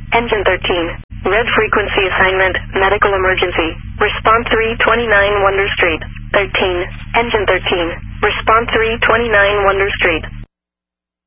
Engine 13. Red frequency assignment, medical emergency. Response 329 Wonder Street. 13. Engine 13. Response 329 Wonder Street.